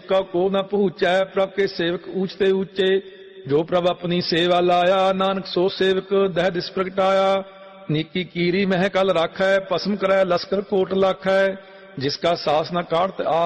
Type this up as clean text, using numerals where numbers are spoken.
सेवका को न पहुँचै, प्रभ के सेवक ऊंचते ऊंचे। जो प्रभ अपनी सेवा लाया, नानक सो सेवक दह दिस प्रगटाया। नीकी कीरी मह कल राखै, भस्म करै लश्कर कोट लाखै। जिसका सास न काटत